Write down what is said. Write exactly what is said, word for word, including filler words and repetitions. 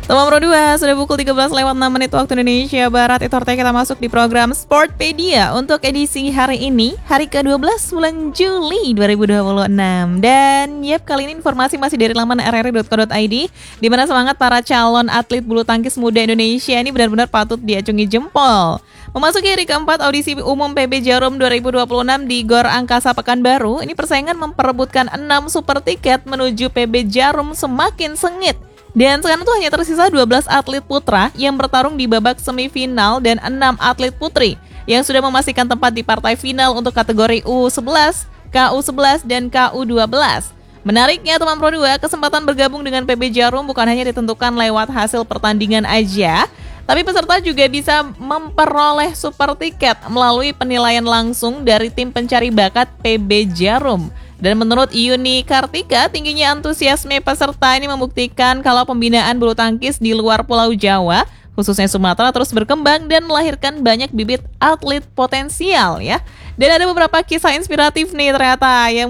Teman Pro dua, sudah pukul tiga belas lewat enam menit waktu Indonesia Barat. Itu artinya kita masuk di program Sportpedia untuk edisi hari ini, hari ke dua belas bulan Juli dua ribu dua puluh enam. Dan yep, kali ini informasi masih dari laman r r i dot co dot i d, di mana semangat para calon atlet bulu tangkis muda Indonesia ini benar-benar patut diacungi jempol. Memasuki hari keempat audisi umum P B Jarum dua ribu dua puluh enam di Gor Angkasa Pekanbaru, ini persaingan memperebutkan enam super tiket menuju P B Jarum semakin sengit. Dan sekarang tuh hanya tersisa dua belas atlet putra yang bertarung di babak semifinal dan enam atlet putri yang sudah memastikan tempat di partai final untuk kategori U sebelas, K U sebelas, dan K U dua belas. Menariknya teman Pro dua, kesempatan bergabung dengan P B Jarum bukan hanya ditentukan lewat hasil pertandingan aja, tapi peserta juga bisa memperoleh super tiket melalui penilaian langsung dari tim pencari bakat P B Jarum. Dan menurut Yuni Kartika, tingginya antusiasme peserta ini membuktikan kalau pembinaan bulu tangkis di luar Pulau Jawa, khususnya Sumatera, terus berkembang dan melahirkan banyak bibit atlet potensial ya. Dan ada beberapa kisah inspiratif nih ternyata yang